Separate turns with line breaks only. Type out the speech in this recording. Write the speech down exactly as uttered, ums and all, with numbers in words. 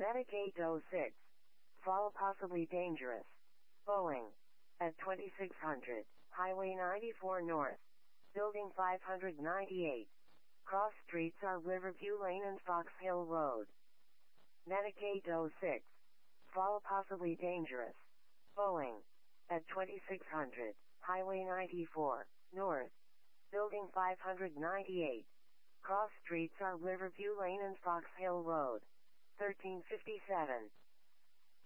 Medicaid oh six. Fall possibly dangerous. Boeing. At twenty-six hundred, Highway ninety-four North. Building five ninety-eight. Cross streets are Riverview Lane and Fox Hill Road. Medicaid oh six. Fall possibly dangerous. Boeing. At twenty-six hundred, Highway ninety-four North. Building five ninety-eight. Cross streets are Riverview Lane and Fox Hill Road. thirteen fifty-seven.